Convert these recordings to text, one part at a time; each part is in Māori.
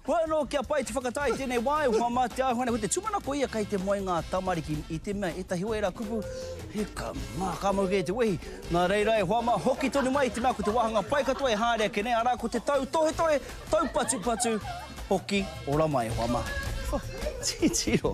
Wano kia pai te whakatai tēnei wai, hua mā te ahuana, ko te tumana ko ia kai te moe ngā tamariki i te mea, e tahi oera kupu, he ka mā kamau ke te wehi. Nā reira e hua mā hoki tonu mai te mea ko te wahanga pai katoa e hārea ke nei, ara ko te tau tohe tohe, tau patu patu, hoki ora mai hua mā. Titiro.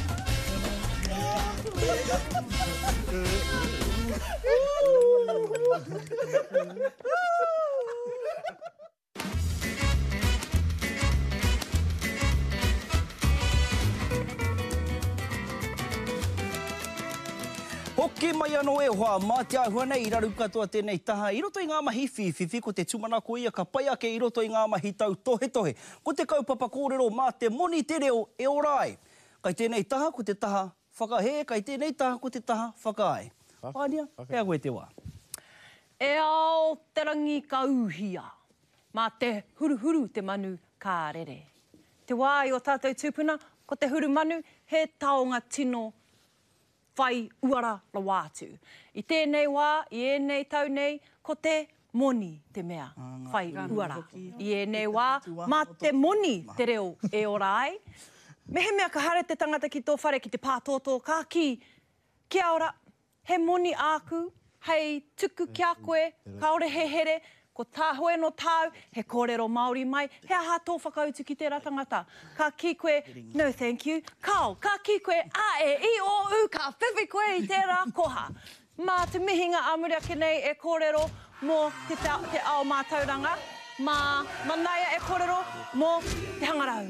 Hoki mai anō e hoa, mā te ahua nei, i raru katoa tēnei taha. I roto i ngā mahi whiwhiwhi, ko te tumana ko ia ka pai ake i roto i ngā mahi tau tohe tohe. Ko te kaupapa kōrero mā te moni te reo e orai. Kai tēnei taha, ko te taha whakahe, kai tēnei taha, ko te taha whakae. Pānia, hea koe te wā. E ao te rangi ka uhia, mā te huruhuru te manu ka rere. Te wā i o tātou tūpuna, ko te huru manu, he taonga tino whai uara rawātu. I tēnei wā, i ēnei tau nei, ko te moni te mea, whai uara. I ēnei wā, mā te moni te reo e orai. Mehe mea ka hare te tangata ki tō whare ki te pātōtō ka ki. Kia ora, he moni āku, hei tuku kia koe, kaore he here, ko tā hoe no tāu, he kōrero Māori mai, he aha tō whakautu ki tērā tangata. Ka ki koe, no thank you, kao, ka ki koe, a e i o u, ka whiwhi koe i tērā koha. Mā te mihinga amuria ki nei e kōrero mō te ao mātauranga, mā manaia e kōrero mō te hangarau.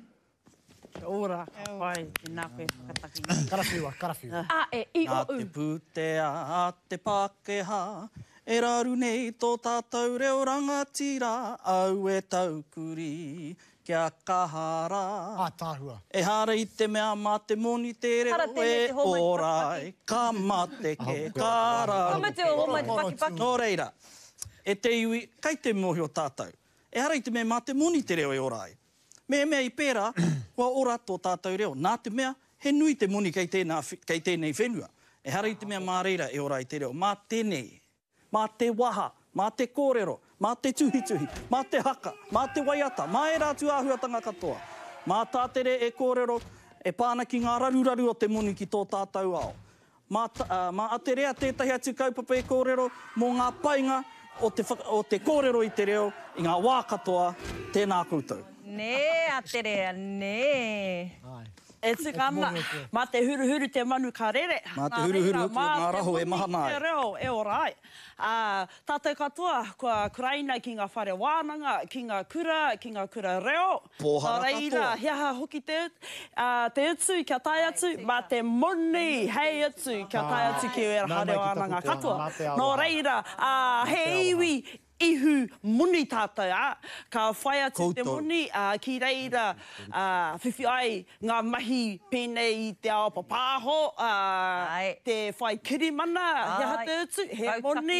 Ora, whai, nā koe whakataki. Karawhiua, karawhiua. A e i o u. Nā te pūtea, a te Pākehā, e raru nei tō tātou reo rangatira, au e taukuri, kia kahara. Tāhua. E hara i te mea mā te moni te reo e orai, ka mate ke kāra. Ka mate o homai te paki. Nō reira, e te iwi, kai te mohi o tātou. E hara i te mea mā te moni te reo e orai. Mea i pērā, kua ora tō tātou reo. Nā te mea, he nui te moni kei tēnei whenua. E hara i te mea mā reira e orai te reo. Mā tēnei, mā te waha, mā te kōrero, mā te tuhituhi, mā te haka, mā te waiata, mā e rātu āhuatanga katoa. Mā tātere e kōrero, e pāna ki ngā raruraru o te moni ki tō tātou ao. Mā aterea tētahi atu kaupapa e kōrero mō ngā painga o te kōrero i te reo, i ngā wā katoa, tēnā koutou. Nē, aterea, nē. E tikana, mā te huruhuru te manu ka rere. Mā te huruhuru ki ngā raho e mahana ai. Te reo e orai. Tātou katoa, kua kuraina ki ngā whare wānanga, ki ngā kura reo. Pōhara reira, katoa. hea hoki te utu, kia tai atu, mā te moni, hei atu, kia tai atu ki e hare wānanga katoa. Nō reira, he iwi, ihu muni tātou, ka whai atu te muni, ki reira, whiwhi ai ngā mahi pēnei i te ao papāho, te whai kirimana, hea te utu, he moni,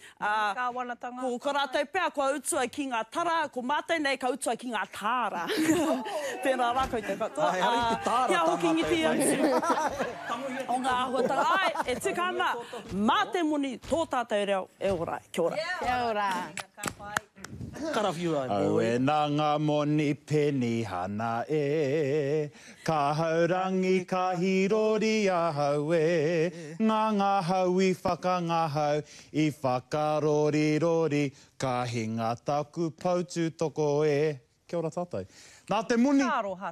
ko rātou pēr, kua utua ki ngā tara, ko mātai nei ka utua ki ngā tāra. Tēnā rā koe te katoa. Kia hoki ngiti atu. O ngā ahuatanga, e tikana, mā te moni, tō tātou reo, e orai, kia ora. Kia ora. Karawhiua. Au e nā ngā moni peni hana e, ka haurangi ka hirori ahau e, ngā hau i whakangahau, i whakarorirori, ka hinga taku pautu toko e. Kia ora tātou. Nā te muni,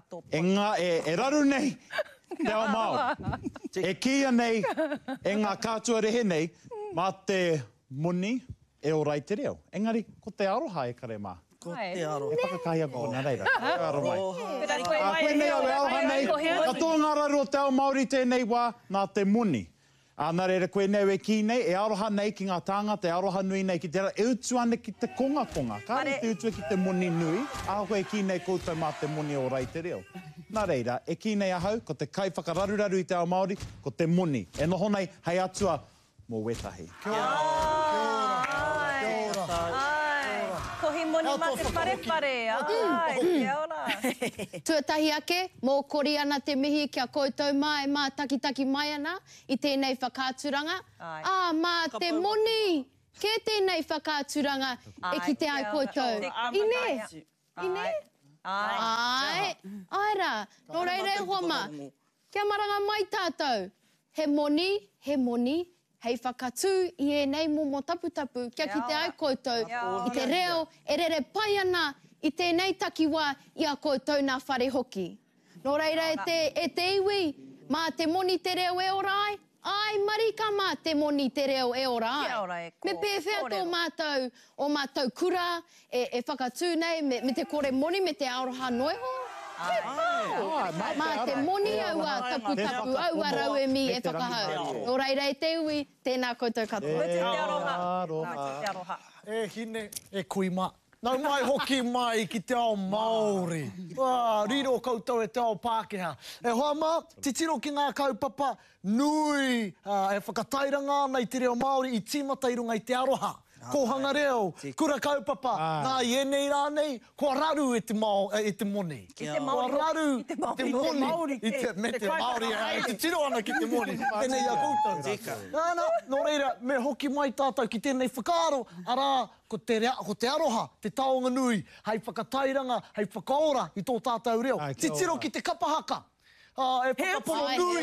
e raru nei, te ao Māori. E kia nei, e ngā kātua rehe nei, mā te muni, e orai te reo. Engari, ko te aroha e kare mā. Ko te aro. E whakakahia ko nā reira. Aro mai. Koe nei au e aroha nei. Ka tō ngā raru o te ao Māori tēnei wā, nā te muni. Nā reira koe nei e ki nei, e aroha nei ki ngā tāngata, e aroha nui nei ki te rā. E utu ane ki te konga. Ka re te utu ki te muni nui, a koe ki nei koutou mā te muni orai te reo. Nā reira, e ki nei ahau, ko te kai whakararuraru i te ao Māori, ko te muni. E noho nei, hei atua, mō wetahi. Kia ora. Kohi moni mā te parepare. Ai, kia ora. Tuatahi ake, mō kori ana te mihi kia koutou mai, mā takitaki mai ana i tēnei whakāturanga. Mā te moni, ke tēnei whakāturanga e ki te ai koutou. Ine? Ai rā. Nō reira e hoa mā. Kia maranga mai tātou. He moni, hei whakatū i nei momo taputapu, kia ki te ai koutou, i te reo, e rere pai ana i tēnei takiwā i a koutou nā whare hoki. Nō reira e te iwi, mā te moni te reo e ora ai, ai marika mā te moni te reo e ora ai. Me pēwhea tō mātou, o mātou kura, e whakatū nei, me te kore moni, me te aoroha noiho. Mā te moni aua tapu, aua rau e mi e whakahau. Nō reira e te iwi, tēnā koutou katoa. Te aroha. E hine, e kui mā. Nau mai hoki mai ki te ao Māori. Riro koutou e te ao Pākehā. E hoa mā, te tiro ki ngā kaupapa nui e whakatairanga nei te reo Māori i tīmata i runga i te aroha. Kohanga reo, kura kaupapa, nā ienei rānei, kua raru e te moni. Kua raru te moni. Me te Māori, e te tiro ana ki te moni. Tēnei a koutou. Nā, nō reira, me hoki mai tātou ki tēnei whakaaro, arā, ko te aroha, te taonga nui, hei whakatairanga, hei whakaora i tō tātou reo. Te tiro ki te kapahaka. E whakapono nui,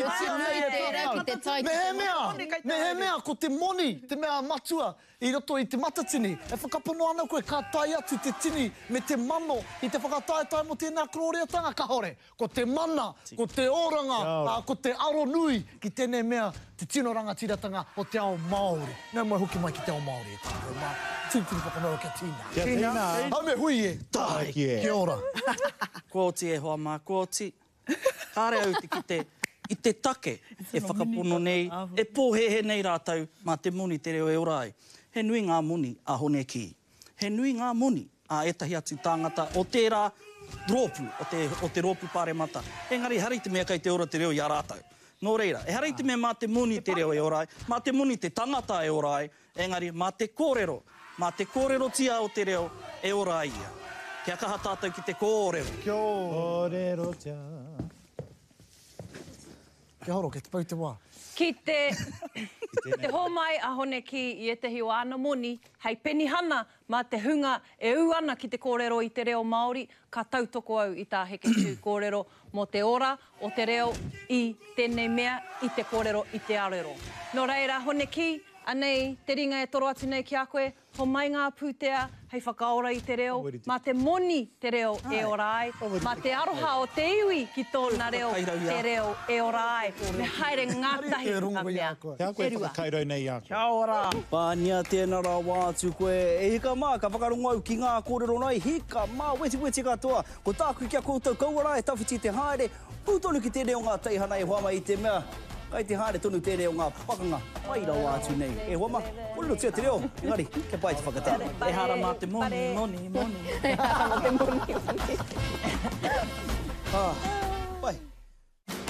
me he mea, ko te moni, te mea matua, i roto i te matatini. E whakapono ana koe ka tai atu te tini me te mano, i te whakataetai mo tēnā kroreatanga kahore. Ko te mana, ko te oranga, ko te aro nui, ki tēnei mea, te tino rangatiratanga o te ao Māori. Nau mai hoki mai ki te ao Māori e tātou mā. Tūpiri whakamaro kia tīna. Kia tīna. Haume hui e. Tai. Kia ora. Kōti e hoa mā, kōti. Kāre au i te take e whakapono nei, e pōhehe nei rātau mā te moni te reo e ora ai. He nui ngā moni a hone ki. He nui ngā moni a etahi atu tāngata o tērā dropu, o te ropu pāremata. Engari, harei te mea kai te ora te reo i a rātau. Nō reira, e harei te mea mā te moni te reo e ora ai, mā te moni te tangata e ora ai, engari, mā te kōrero tia o te reo e ora ai ia. Kia kaha tātou ki te kōrero. kōrero tia. Kia horo, ke te pau te wā. Ki te ho mai a hone ki i etehi o ana moni, hei penihana mā te hunga e ū ana ki te kōrero i te reo Māori, ka tautoko au i tā heke tū kōrero mo te ora o te reo i tēnei mea i te kōrero i te arero. Nō reira, hone ki, anei, te ringa e toro atu nei ki a koe, ho mai ngā pūtea, hei whakaora i te reo, mā te moni te reo e ora ai, mā te aroha o te iwi ki tōna reo, te reo e ora ai. Me haere ngātahi ngā mea. Kia koe whakakairau nei a koe. Kia ora. Pānia tēnā rā wātu koe. E hika mā, ka whakarongo au ki ngā kōrero nei. Hika mā, weti katoa. Ko tāku kia koutou kauara e tawhiti te haere. Pūtonu ki te reo ngā teihana e hoa mai i te mea. Kai te haere tonu te reo ngā pakanga. Pai rā wātu nei. E hoa mā, korero tia te reo. Engari, ke pai te whakatā. E hara mā te moni. E hara mā te moni. Pai.